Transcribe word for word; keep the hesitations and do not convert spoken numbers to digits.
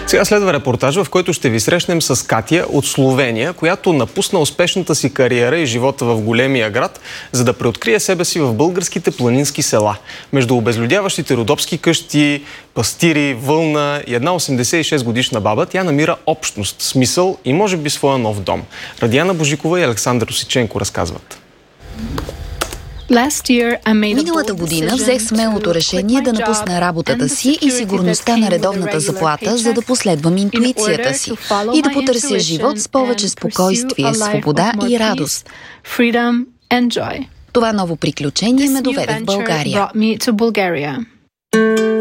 Сега следва репортажа, в който ще ви срещнем с Катя от Словения, която напусна успешната си кариера и живота в големия град, за да преоткрие себе си в българските планински села. Между обезлюдяващите родопски къщи, пастири, вълна и една осемдесет и шест годишна баба, тя намира общност, смисъл и може би своя нов дом. Радиана Божикова и Александър Осиченко разказват. Миналата година взех смелото решение да напусна работата си и сигурността на редовната заплата, за да последвам интуицията си и да потърся живот с повече спокойствие, свобода и радост. Това ново приключение ме доведе в България.